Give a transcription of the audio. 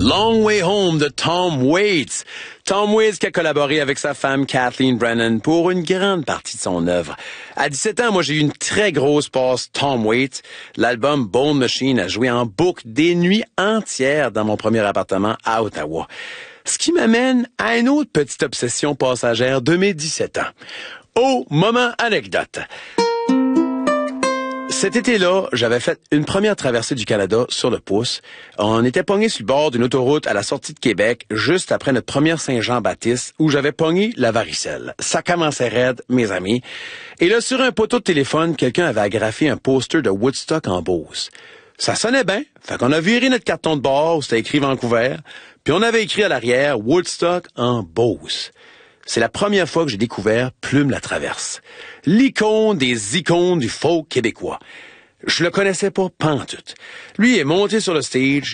Long Way Home de Tom Waits. Tom Waits qui a collaboré avec sa femme Kathleen Brennan pour une grande partie de son œuvre. À 17 ans, moi, j'ai eu une très grosse passe Tom Waits. L'album Bone Machine a joué en boucle des nuits entières dans mon premier appartement à Ottawa. Ce qui m'amène à une autre petite obsession passagère de mes 17 ans. Oh, moment anecdote. Cet été-là, j'avais fait une première traversée du Canada sur le pouce. On était pogné sur le bord d'une autoroute à la sortie de Québec, juste après notre première Saint-Jean-Baptiste, où j'avais pogné la varicelle. Ça commençait raide, mes amis. Et là, sur un poteau de téléphone, quelqu'un avait agrafé un poster de Woodstock en Beauce. Ça sonnait bien, fait qu'on a viré notre carton de bord où c'était écrit Vancouver, puis on avait écrit à l'arrière Woodstock en Beauce. C'est la première fois que j'ai découvert Plume la Traverse, l'icône des icônes du folk québécois. Je le connaissais pas pantoute. Lui est monté sur le stage,